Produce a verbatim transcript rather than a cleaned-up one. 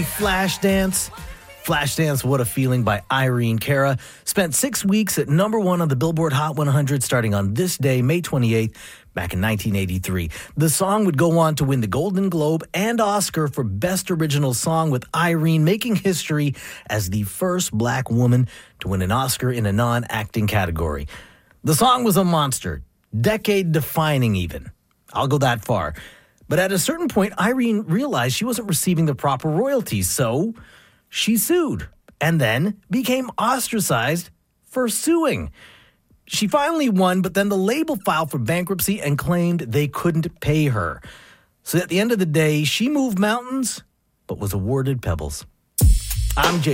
Flashdance. Flashdance, What a Feeling by Irene Cara. Spent six weeks at number one on the Billboard Hot one hundred starting on this day, May twenty-eighth, back in nineteen eighty-three. The song would go on to win the Golden Globe and Oscar for Best Original Song, with Irene making history as the first black woman to win an Oscar in a non-acting category. The song was a monster, decade-defining even. I'll go that far. But at a certain point, Irene realized she wasn't receiving the proper royalties, so she sued and then became ostracized for suing. She finally won, but then the label filed for bankruptcy and claimed they couldn't pay her. So at the end of the day, she moved mountains, but was awarded pebbles. I'm Jay.